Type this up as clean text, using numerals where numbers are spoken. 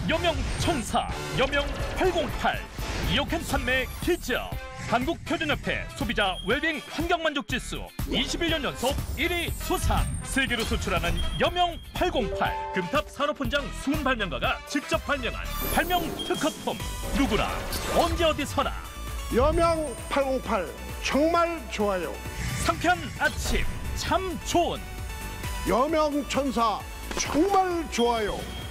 여명천사 여명808 이옥행 판매 기적. 한국표준협회 소비자 웰빙 환경만족지수 21년 연속 1위 수상. 세계로 수출하는 여명808 금탑 산업훈장 수훈 발명가가 직접 발명한 발명 특허품. 누구나 언제 어디서나 여명 808 정말 좋아요. 상쾌한 아침 참 좋은 여명 천사 정말 좋아요.